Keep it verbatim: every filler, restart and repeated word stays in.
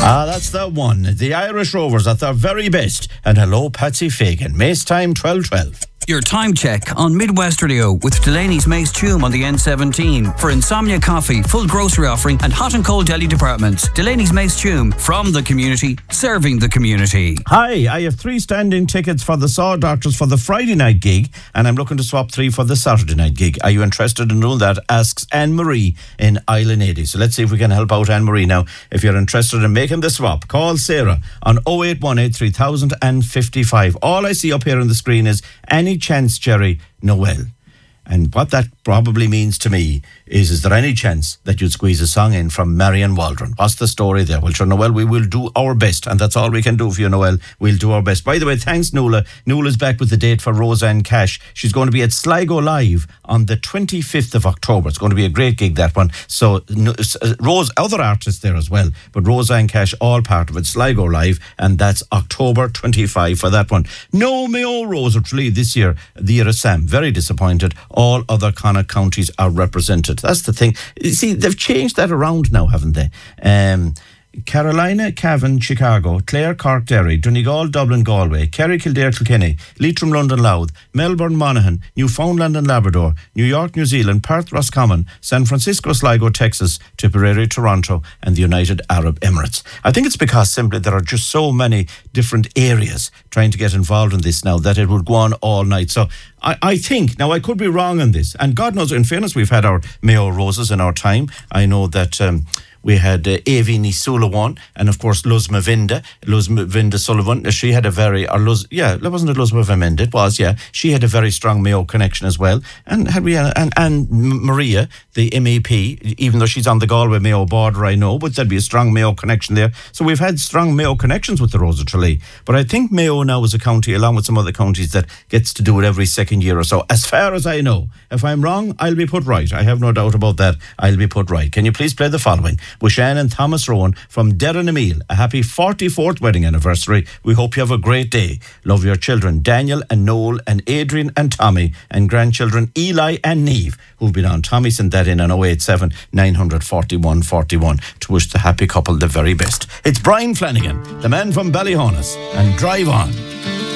Ah, that's the one. The Irish Rovers at their very best. And hello, Patsy Fagan. Mace time twelve twelve. Your time check on Midwest Radio with Delaney's Mace Tume on the N seventeen. For Insomnia Coffee, full grocery offering and hot and cold deli departments. Delaney's Mace Tume, from the community, serving the community. Hi, I have three standing tickets for the Saw Doctors for the Friday night gig, and I'm looking to swap three for the Saturday night gig. Are you interested in doing that? Asks Anne-Marie in Island eighty. So let's see if we can help out Anne-Marie now. If you're interested in making the swap, call Sarah on oh eight one eight, three thousand fifty-five. All I see up here on the screen is any chance, Jerry Noel. And what that probably means to me is, is there any chance that you'd squeeze a song in from Marion Waldron? What's the story there? Well, sure, Noel, we will do our best, and that's all we can do for you, Noel. We'll do our best. By the way, thanks, Nuala. Nuala's back with the date for Roseanne Cash. She's going to be at Sligo Live on the twenty-fifth of October. It's going to be a great gig, that one. So, uh, Rose, other artists there as well, but Roseanne Cash, all part of it, Sligo Live, and that's October twenty-fifth for that one. No Mayo Rose or Tralee this year, the year of Sam. Very disappointed. All other Connacht counties are represented. That's the thing. You see, they've changed that around now, haven't they? Um, Carolina, Cavan, Chicago, Clare, Cork, Derry, Donegal, Dublin, Galway, Kerry, Kildare, Kilkenny, Leitrim, London, Louth, Melbourne, Monaghan, Newfoundland and Labrador, New York, New Zealand, Perth, Roscommon, San Francisco, Sligo, Texas, Tipperary, Toronto, and the United Arab Emirates. I think it's because simply there are just so many different areas trying to get involved in this now that it would go on all night. So I, I think, now I could be wrong on this, and God knows, in fairness, we've had our Mayo Roses in our time. I know that um, we had uh, Avi Nisulawan, and of course Luz Mavinda, Luz Mavinda Sullivan. She had a very, or Luz, yeah, wasn't it Luz Mavinda? It was, yeah. She had a very strong Mayo connection as well. And had we, uh, and, and Maria, the M E P, even though she's on the Galway Mayo border, I know, but there'd be a strong Mayo connection there. So we've had strong Mayo connections with the Rose of Tralee. But I think Mayo now is a county, along with some other counties, that gets to do it every second year or so. As far as I know, if I'm wrong, I'll be put right. I have no doubt about that. I'll be put right. Can you please play the following? With Shannon and Thomas Rowan from Derren Emile. A happy forty-fourth wedding anniversary. We hope you have a great day. Love your children, Daniel and Noel and Adrian and Tommy, and grandchildren Eli and Neve, who've been on. Tommy sent that in on oh eight seven, nine four one, four one to wish the happy couple the very best. It's Brian Flanagan, the man from Ballyhonus, and Drive On.